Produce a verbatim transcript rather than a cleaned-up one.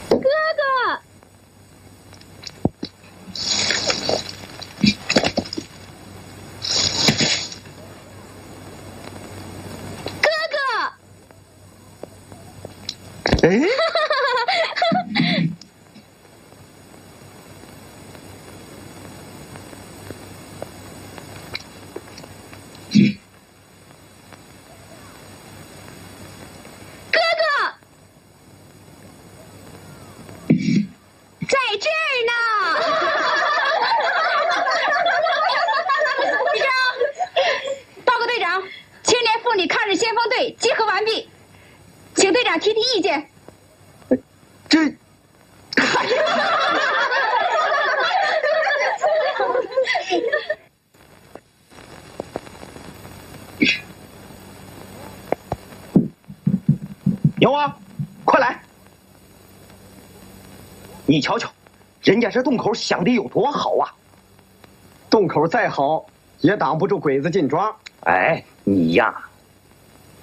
哥哥。哥哥。 哎。 集合完毕，请队长提提意见。 这，牛啊，快来！你瞧瞧，人家这洞口想的有多好啊！ 洞口再好，也挡不住鬼子进庄。 哎，你呀。